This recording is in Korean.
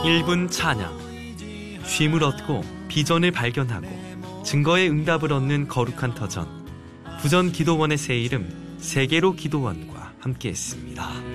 1분 찬양. 쉼을 얻고 비전을 발견하고 증거의 응답을 얻는 거룩한 터전. 부전기도원의 새 이름 세계로 기도원과 함께했습니다.